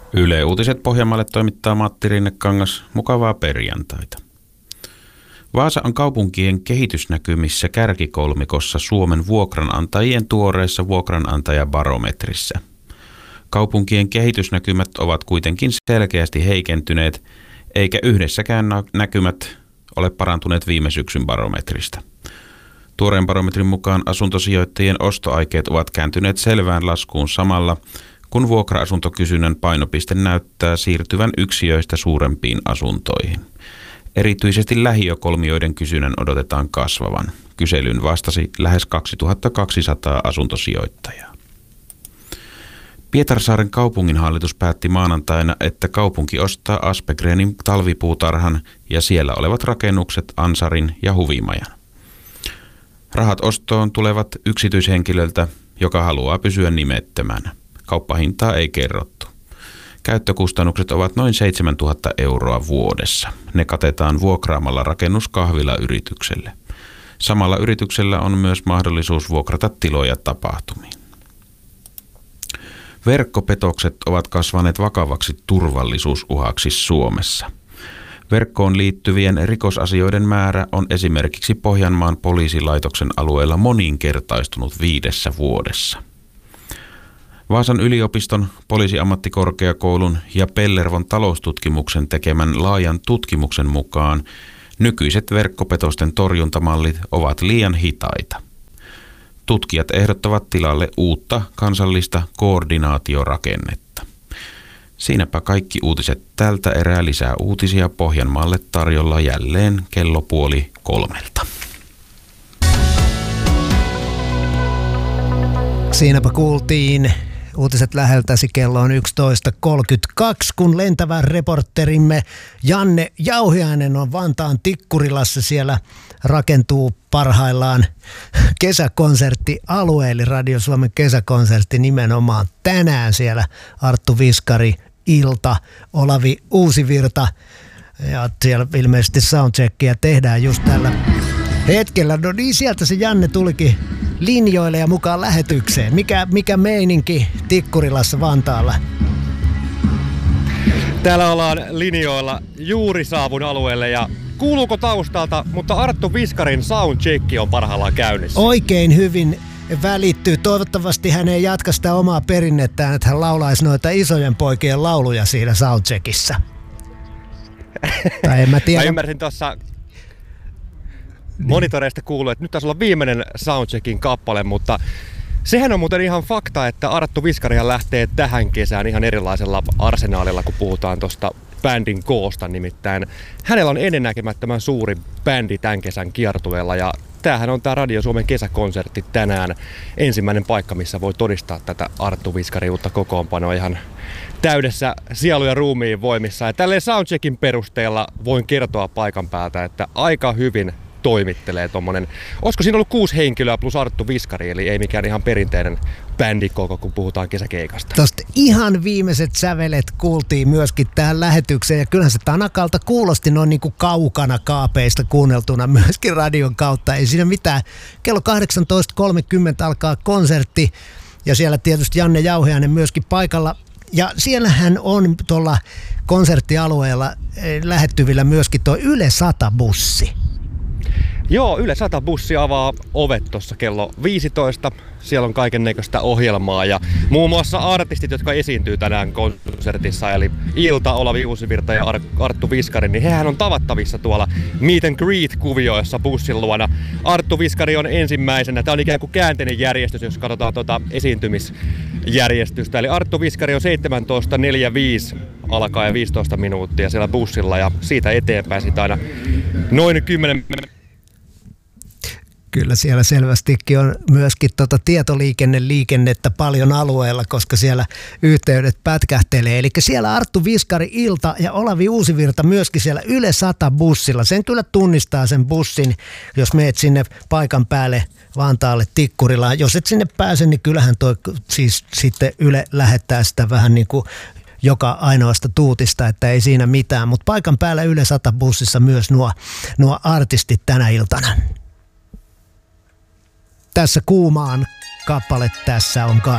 Yle Uutiset Pohjanmaalle toimittaa Matti Rinnekangas. Mukavaa perjantaita. Vaasa on kaupunkien kehitysnäkymissä kärkikolmikossa Suomen vuokranantajien tuoreessa vuokranantajabarometrissä. Kaupunkien kehitysnäkymät ovat kuitenkin selkeästi heikentyneet, eikä yhdessäkään näkymät ole parantuneet viime syksyn barometristä. Tuoreen barometrin mukaan asuntosijoittajien ostoaikeet ovat kääntyneet selvään laskuun samalla, kun vuokra-asuntokysynnän painopiste näyttää siirtyvän yksiöistä suurempiin asuntoihin. Erityisesti lähiökolmioiden kysynnän odotetaan kasvavan. Kyselyyn vastasi lähes 2200 asuntosijoittajaa. Pietarsaaren kaupunginhallitus päätti maanantaina, että kaupunki ostaa Aspegrenin talvipuutarhan ja siellä olevat rakennukset Ansarin ja Huvimajan. Rahat ostoon tulevat yksityishenkilöltä, joka haluaa pysyä nimettömänä. Kauppahintaa ei kerrottu. Käyttökustannukset ovat noin 7000 € vuodessa. Ne katetaan vuokraamalla rakennus kahvilayritykselle. Samalla yrityksellä on myös mahdollisuus vuokrata tiloja tapahtumiin. Verkkopetokset ovat kasvaneet vakavaksi turvallisuusuhaksi Suomessa. Verkkoon liittyvien rikosasioiden määrä on esimerkiksi Pohjanmaan poliisilaitoksen alueella moninkertaistunut 5 vuodessa. Vaasan yliopiston, poliisiammattikorkeakoulun ja Pellervon taloustutkimuksen tekemän laajan tutkimuksen mukaan nykyiset verkkopetosten torjuntamallit ovat liian hitaita. Tutkijat ehdottavat tilalle uutta kansallista koordinaatiorakennetta. Siinäpä kaikki uutiset tältä erää. Lisää uutisia Pohjanmaalle tarjolla jälleen kello 2:30. Siinäpä kuultiin uutiset läheltäsi, kello on 11.32, kun lentävä reporterimme Janne Jauhiainen on Vantaan Tikkurilassa. Siellä rakentuu parhaillaan kesäkonserttialue, eli Radio Suomen kesäkonsertti nimenomaan tänään. Siellä Arttu Viskari, Ilta, Olavi Uusivirta ja siellä ilmeisesti soundcheckia tehdään just tällä hetkellä. No niin, sieltä se Janne tulikin linjoille ja mukaan lähetykseen. Mikä meininki Tikkurilassa Vantaalla? Täällä ollaan linjoilla, juuri saavun alueelle ja kuuluuko taustalta, mutta Arttu Viskarin soundcheck on parhaillaan käynnissä. Oikein hyvin välittyy. Toivottavasti hän ei jatka sitä omaa perinnetään, että hän laulaisi noita isojen poikien lauluja siinä soundcheckissa. Tai en mä tiedä. Mä ymmärsin tuossa monitoreista kuuluu, että nyt taisi olla viimeinen soundcheckin kappale, mutta sehän on muuten ihan fakta, että Arttu Viskarihan lähtee tähän kesään ihan erilaisella arsenaalilla, kun puhutaan tuosta bändin koosta. Nimittäin hänellä on ennennäkemättömän suuri bändi tämän kesän kiertueella ja tämähän on tämä Radio Suomen kesäkonsertti tänään. Ensimmäinen paikka, missä voi todistaa tätä Arttu Viskarin uutta kokoonpanoa ihan täydessä sielu- ja ruumiin voimissa. Ja tälleen soundcheckin perusteella voin kertoa paikan päältä, että aika hyvin toimittelee tommonen. Olisiko siinä ollut 6 henkilöä plus Arttu Viskari, eli ei mikään ihan perinteinen bändikoko, kun puhutaan kesäkeikasta. Tuosta ihan viimeiset sävelet kuultiin myöskin tähän lähetykseen, ja kyllähän se Tanakalta kuulosti noin niin kuin kaukana kaapeista kuunneltuna myöskin radion kautta. Ei siinä mitään. Kello 18.30 alkaa konsertti, ja siellä tietysti Janne Jauhiainen myöskin paikalla. Ja siellähän on tuolla konserttialueella lähettyvillä myöskin tuo Yle 100-bussi. Joo, Yle 100-bussi avaa ovet tuossa kello 15. Siellä on kaikennäköistä ohjelmaa ja muun muassa artistit, jotka esiintyy tänään konsertissa, eli Ilta, Olavi Uusivirta ja Arttu Viskari, niin hehän on tavattavissa tuolla Meet and Greet-kuvioissa bussin luona. Arttu Viskari on ensimmäisenä. Tämä on ikään kuin käänteinen järjestys, jos katsotaan tuota esiintymisjärjestystä. Eli Arttu Viskari on 17.45 alkaa ja 15 minuuttia siellä bussilla ja siitä eteenpäin sitä aina noin 10. Kyllä siellä selvästikin on myöskin tietoliikennettä paljon alueella, koska siellä yhteydet pätkähtelee. Eli siellä Arttu Viskari, Ilta ja Olavi Uusivirta myöskin siellä Yle 100-bussilla. Sen kyllä tunnistaa sen bussin, jos meet sinne paikan päälle Vantaalle Tikkurilaan. Jos et sinne pääse, niin kyllähän toi siis sitten Yle lähettää sitä vähän niin kuin joka ainoasta tuutista, että ei siinä mitään. Mutta paikan päällä Yle 100-bussissa myös nuo artistit tänä iltana. Tässä Kuumaan kappale, tässä on kai.